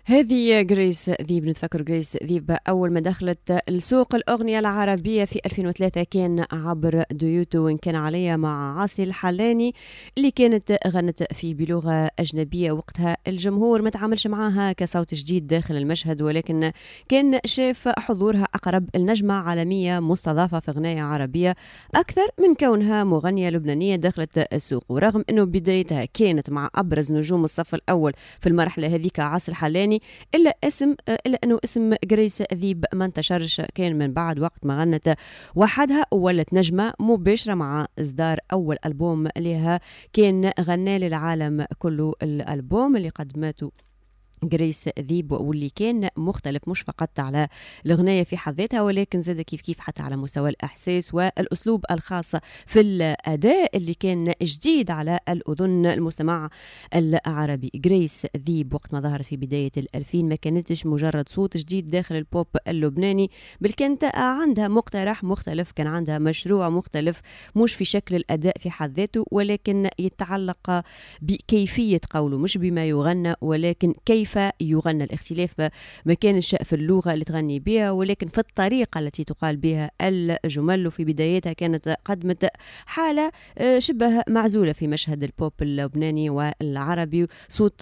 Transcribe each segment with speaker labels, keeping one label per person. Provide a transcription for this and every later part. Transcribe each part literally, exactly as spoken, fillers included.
Speaker 1: هذه جريس ذيب. نتفكر جريس ذيب أول ما دخلت السوق الأغنية العربية في ألفين وثلاثة كان عبر ديوتو، وإن كان عليها مع عاصي الحلاني اللي كانت غنت فيه بلغة أجنبية. وقتها الجمهور ما تعاملش معاها كصوت جديد داخل المشهد، ولكن كان شاف حضورها أقرب النجمة عالمية مستضافة في غناية عربية أكثر من كونها مغنية لبنانية دخلت السوق. ورغم أنه بدايتها كانت مع أبرز نجوم الصف الأول في المرحلة هذيك عاصي الحلاني، الا اسم الا انه اسم جريس ذيب ما انتشرش. كان من بعد وقت ما غنت وحدها ولت نجمه مباشره مع اصدار اول البوم لها، كان غنى للعالم كله الالبوم اللي قدمته جريس ذيب، واللي كان مختلف مش فقط على الغناية في حد ذاتها، ولكن زاد كيف كيف حتى على مستوى الإحساس والأسلوب الخاص في الأداء اللي كان جديد على الأذن المستمع العربي. جريس ذيب وقت ما ظهرت في بداية الألفين ما كانتش مجرد صوت جديد داخل البوب اللبناني، بل كانت عندها مقترح مختلف، كان عندها مشروع مختلف مش في شكل الأداء في حد ذاته، ولكن يتعلق بكيفية قوله، مش بما يغنى ولكن كيف يغنى. الاختلاف ما كانش في اللغة اللي تغني بها، ولكن في الطريقة التي تقال بها الجمل. وفي بدايتها كانت قدمت حالة شبه معزولة في مشهد البوب اللبناني والعربي. صوت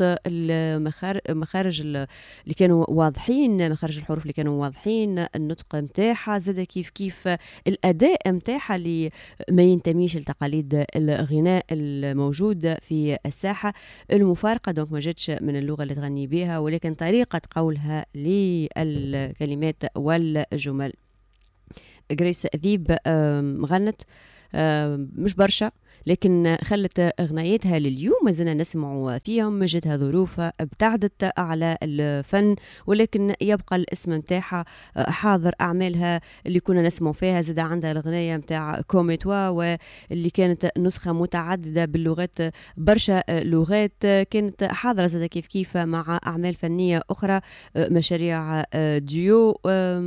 Speaker 1: المخارج اللي كانوا واضحين، مخارج الحروف اللي كانوا واضحين، النطق متاحها زاد كيف كيف الأداء متاحها اللي ما ينتميش لتقاليد الغناء الموجود في الساحة المفارقة. دونك ما جاتش من اللغة اللي تغني بها، ولكن طريقة قولها للكلمات والجمل. جريس ذيب غنت مش برشا، لكن خلت اغنيتها لليوم ما زلنا نسمعوا فيهم. جاتها ظروف ابتعدت على الفن، ولكن يبقى الاسم متاعها حاضر. اعمالها اللي كنا نسمعوا فيها زاد عندها الاغنيه متاع كوميتوا، واللي كانت نسخه متعدده باللغات، برشا لغات كانت حاضره زاد كيف كيف مع اعمال فنيه اخرى، مشاريع ديو.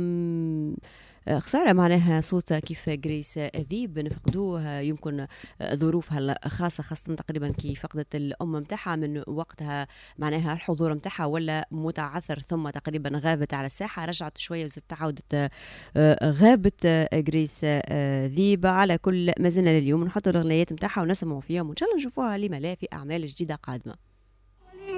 Speaker 1: خسارة معناها صوت كيف جريس ذيب نفقدوه، يمكن ظروفها الخاصة، خاصة تقريبا كي فقدت الأم متاعها من وقتها، معناها الحضور متاعها ولا متعثر، ثم تقريبا غابت على الساحة، رجعت شوية وزدت عودت غابت جريس ذيب. على كل ما زلنا لليوم نحط الأغنيات متاعها ونسمعوا فيهم، وإن شاء الله نشوفوها لما لا في أعمال جديدة قادمة.